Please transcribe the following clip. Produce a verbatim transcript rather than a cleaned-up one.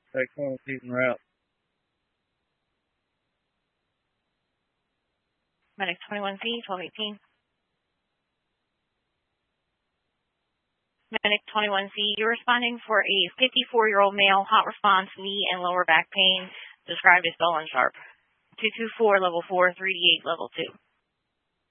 Take one season route. Medic twenty-one C, twelve eighteen. Medic twenty-one C, you're responding for a fifty-four-year-old male, hot response, knee and lower back pain, described as dull and sharp. two two four, level four, three D eight, level two.